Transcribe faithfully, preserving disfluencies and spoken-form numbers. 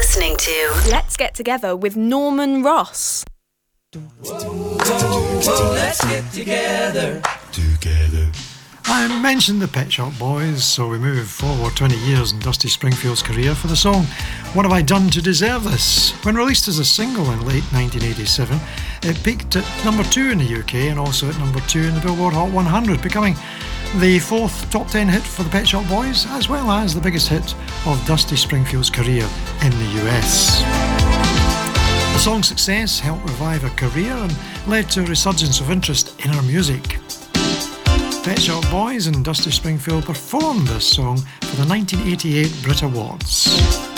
listening to Let's Get Together with Norman Ross. Whoa, whoa, whoa, let's get together. Together. I mentioned the Pet Shop Boys, so we move forward twenty years in Dusty Springfield's career for the song What Have I Done to Deserve This? When released as a single in late nineteen eighty-seven, it peaked at number two in the U K and also at number two in the Billboard Hot one hundred, becoming the fourth top ten hit for the Pet Shop Boys, as well as the biggest hit of Dusty Springfield's career in the U S. The song's success helped revive her career and led to a resurgence of interest in her music. Pet Shop Boys and Dusty Springfield performed this song for the nineteen eighty-eight Brit Awards.